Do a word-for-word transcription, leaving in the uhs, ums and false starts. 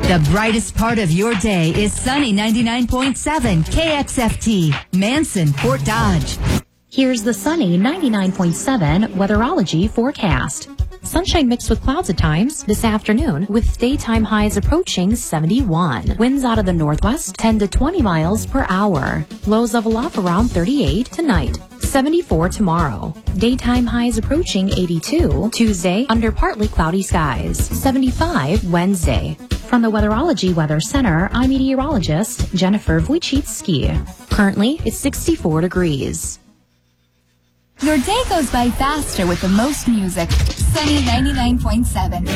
The brightest part of your day is sunny ninety-nine point seven K X F T, Manson, Fort Dodge. Here's the sunny ninety-nine point seven Weatherology forecast. Sunshine mixed with clouds at times this afternoon, with daytime highs approaching seventy-one. Winds out of the northwest, ten to twenty miles per hour. Lows level off around thirty-eight tonight. seventy-four tomorrow. Daytime highs approaching eighty-two. Tuesday, under partly cloudy skies. seventy-five Wednesday. From the Weatherology Weather Center, I'm meteorologist Jennifer Wojcicki. Currently, it's sixty-four degrees. Your day goes by faster with the most music. Sunny ninety-nine point seven.